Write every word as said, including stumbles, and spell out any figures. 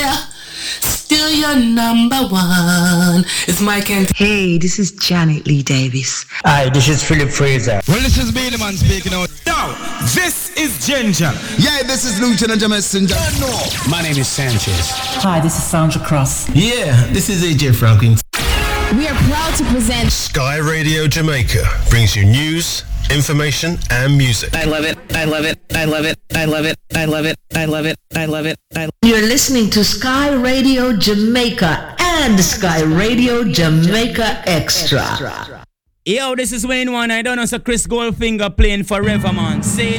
Still your number one. It's Mike and... Hey, this is Janet Lee Davis. Hi, this is Philip Fraser. Well, this is Beenie Man speaking out. Now, this is Ginger. Yeah, this is Lieutenant Messenger. My name is Sanchez. Hi, this is Sandra Cross. Yeah, this is A J Franklin. We are proud to present Sky Radio Jamaica brings you news, information, and music. I love it. I love it. I love it. I love it. I love it. I love it. I love it. I love it. You're listening to Sky Radio Jamaica and Sky Radio Jamaica Extra. Yo, this is Wayne One. I don't know, so Chris Goldfinger playing forever, man. Say